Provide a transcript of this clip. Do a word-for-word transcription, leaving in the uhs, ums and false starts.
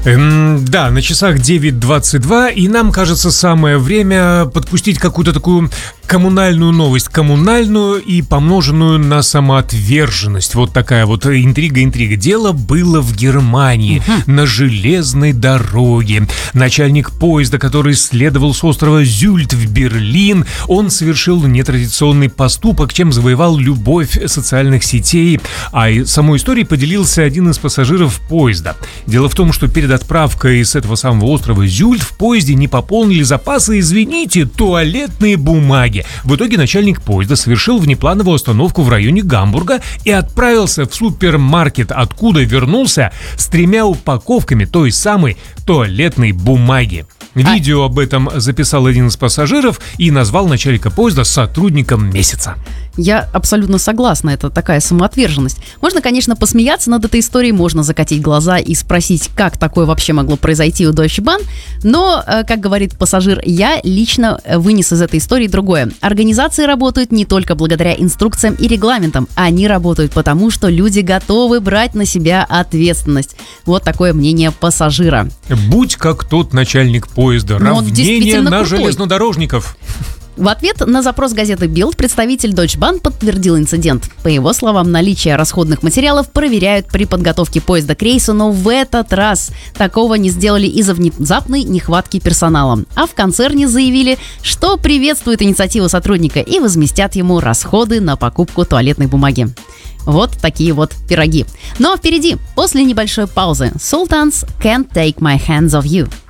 Эм, да, на часах девять двадцать два, и нам кажется самое время подпустить какую-то такую коммунальную новость, коммунальную и помноженную на самоотверженность. Вот такая вот интрига-интрига. Дело было в Германии, uh-huh. на железной дороге. Начальник поезда, который следовал с острова Зюльт в Берлин, он совершил нетрадиционный поступок, чем завоевал любовь социальных сетей. А самой историей поделился один из пассажиров поезда. Дело в том, что перед отправкой с этого самого острова Зюльт в поезде не пополнили запасы, извините, туалетные бумаги. В итоге начальник поезда совершил внеплановую остановку в районе Гамбурга и отправился в супермаркет, откуда вернулся с тремя упаковками той самой туалетной бумаги. Видео об этом записал один из пассажиров и назвал начальника поезда сотрудником месяца. Я абсолютно согласна, это такая самоотверженность. Можно, конечно, посмеяться над этой историей, можно закатить глаза и спросить, как такое вообще могло произойти у Deutsche Bahn, но, как говорит пассажир, я лично вынес из этой истории другое. Организации работают не только благодаря инструкциям и регламентам, они работают потому, что люди готовы брать на себя ответственность. Вот такое мнение пассажира. Будь как тот начальник поезда, но равнение на крутой. железнодорожников. В ответ на запрос газеты Bild представитель Deutsche Bahn подтвердил инцидент. По его словам, наличие расходных материалов проверяют при подготовке поезда к рейсу, но в этот раз такого не сделали из-за внезапной нехватки персонала. А в концерне заявили, что приветствуют инициативу сотрудника и возместят ему расходы на покупку туалетной бумаги. Вот такие вот пироги. Но впереди, после небольшой паузы, Sultans Can't Take My Hands Off You.